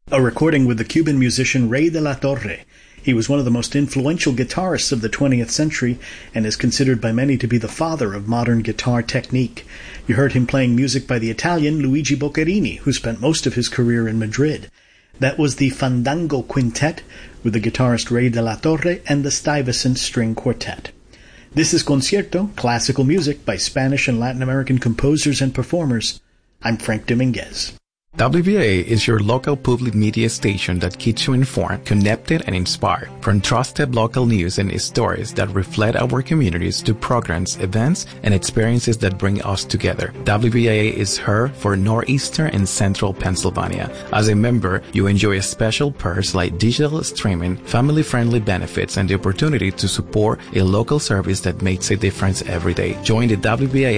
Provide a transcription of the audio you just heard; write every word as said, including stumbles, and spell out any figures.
a recording with the Cuban musician Rey de la Torre. He was one of the most influential guitarists of the twentieth century and is considered by many to be the father of modern guitar technique. You heard him playing music by the Italian Luigi Boccherini, who spent most of his career in Madrid. That was the Fandango Quintet with the guitarist Rey de la Torre and the Stuyvesant String Quartet. This is Concierto, classical music by Spanish and Latin American composers and performers. I'm Frank Dominguez. W V A is your local public media station that keeps you informed, connected, and inspired. From trusted local news and stories that reflect our communities to programs, events, and experiences that bring us together. W V A is heard for Northeastern and Central Pennsylvania. As a member, you enjoy special perks like digital streaming, family-friendly benefits, and the opportunity to support a local service that makes a difference every day. Join the W V A